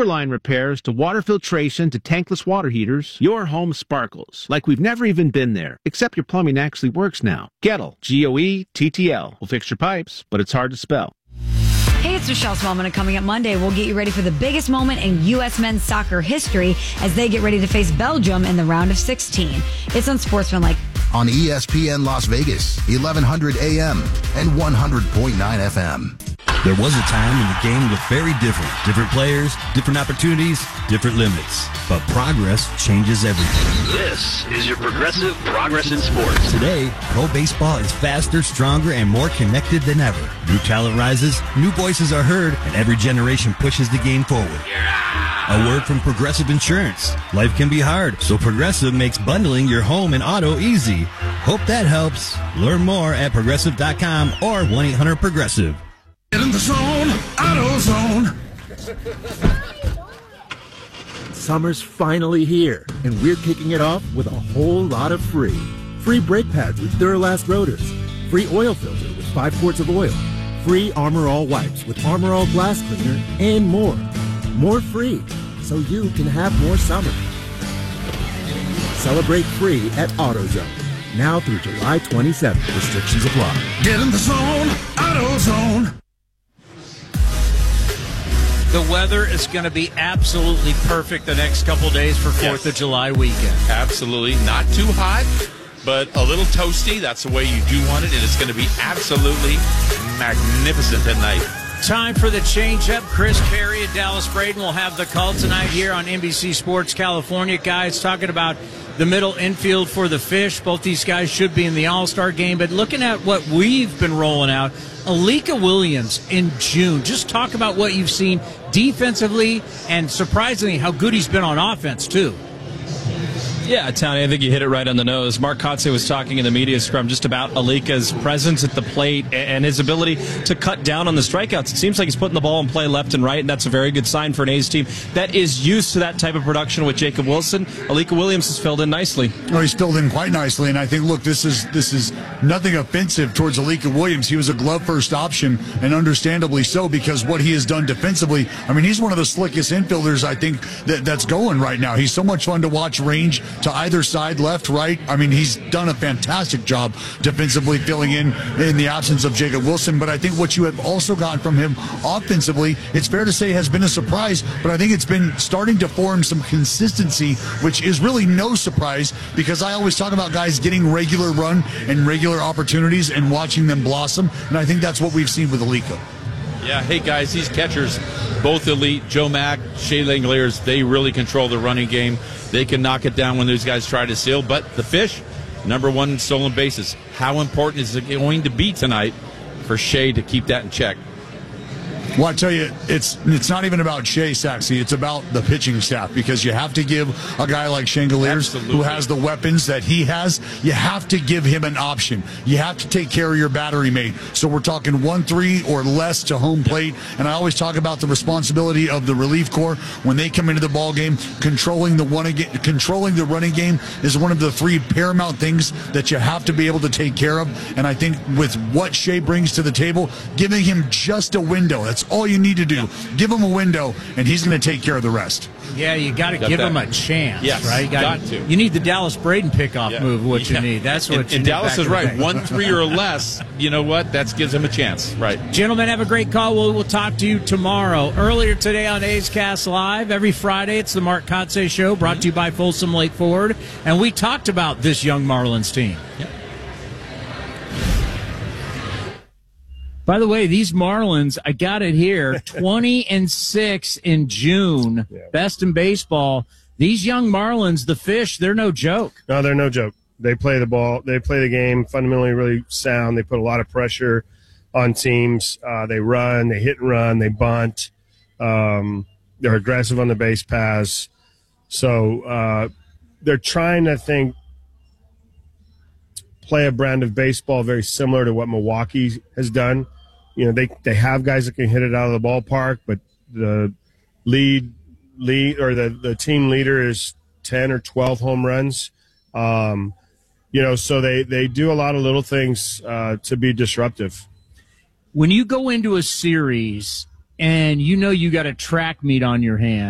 sewer line repairs to water filtration to tankless water heaters, your home sparkles like we've never even been there, except your plumbing actually works now. Gettle, Goettl, will fix your pipes, but it's hard to spell. Hey, it's Michelle Smallman, and coming up Monday, we'll get you ready for the biggest moment in U.S. men's soccer history as they get ready to face Belgium in the round of 16. It's Unsportsmanlike. On ESPN Las Vegas, 1100 AM and 100.9 FM. There was a time when the game was very different. Different players, different opportunities, different limits. But progress changes everything. This is your Progressive Progress in Sports. Today, pro baseball is faster, stronger, and more connected than ever. New talent rises, new voices are heard, and every generation pushes the game forward. A word from Progressive Insurance. Life can be hard, so Progressive makes bundling your home and auto easy. Hope that helps. Learn more at Progressive.com or 1-800-PROGRESSIVE. Get in the zone, AutoZone. Summer's finally here, and we're kicking it off with a whole lot of free. Free brake pads with Duralast rotors. Free oil filter with 5 quarts of oil. Free Armor All wipes with Armor All glass cleaner, and more. More free, so you can have more summer. Celebrate free at AutoZone. Now through July 27th. Restrictions apply. Get in the zone, AutoZone. The weather is going to be absolutely perfect the next couple days for 4th of July weekend. Absolutely. Not too hot, but a little toasty. That's the way you do want it, and it's going to be absolutely magnificent at night. Time for the change-up. Chris Perry and Dallas Braden will have the call tonight here on NBC Sports California. Guys, talking about the middle infield for the Fish. Both these guys should be in the All-Star game. But looking at what we've been rolling out, Alika Williams in June. Just talk about what you've seen defensively and, surprisingly, how good he's been on offense, too. Yeah, Tony, I think you hit it right on the nose. Mark Kotze was talking in the media scrum just about Alika's presence at the plate and his ability to cut down on the strikeouts. It seems like he's putting the ball in play left and right, and that's a very good sign for an A's team that is used to that type of production with Jacob Wilson. Alika Williams has filled in nicely. Oh, he's filled in quite nicely, and I think, look, this is nothing offensive towards Alika Williams. He was a glove-first option, and understandably so, because what he has done defensively, I mean, he's one of the slickest infielders, I think, that's going right now. He's so much fun to watch range to either side, left, right. I mean, he's done a fantastic job defensively filling in the absence of Jacob Wilson. But I think what you have also gotten from him offensively, it's fair to say has been a surprise, but I think it's been starting to form some consistency, which is really no surprise because I always talk about guys getting regular run and regular opportunities and watching them blossom. And I think that's what we've seen with Alika. Yeah, hey guys, these catchers, both elite. Joe Mack, Shea Langeliers, they really control the running game. They can knock it down when those guys try to steal. But the Fish, #1 in stolen bases. How important is it going to be tonight for Shea to keep that in check? Well, I tell you, it's not even about Shea, Saxy. It's about the pitching staff because you have to give a guy like Langeliers, who has the weapons that he has, you have to give him an option. You have to take care of your battery mate. So we're talking 1-3 or less to home plate. And I always talk about the responsibility of the relief corps when they come into the ball game. Controlling the running game is one of the 3 paramount things that you have to be able to take care of. And I think with what Shea brings to the table, giving him just a window, that's all you need to do. Give him a window, and he's going to take care of the rest. Yeah, you got to give him a chance, yes, right? Got to. You need the Dallas Braden pickoff move, what you need. That's what you need. And Dallas is right. 1-3 or less, you know what? That gives him a chance. Right. Gentlemen, have a great call. We'll talk to you tomorrow. Earlier today on A's Cast Live, every Friday, it's the Mark Kotze Show, brought to you by Folsom Lake Ford. And we talked about this young Marlins team. Yep. By the way, these Marlins, I got it here, 20-6 in June, best in baseball. These young Marlins, the Fish, they're no joke. No, they're no joke. They play the ball. They play the game fundamentally really sound. They put a lot of pressure on teams. They run, they hit and run, they bunt. They're aggressive on the base paths. So they're trying to play a brand of baseball very similar to what Milwaukee has done. You know, they have guys that can hit it out of the ballpark, but the lead or the team leader is 10 or 12 home runs. You know, so they do a lot of little things to be disruptive. When you go into a series and you know you got a track meet on your hands,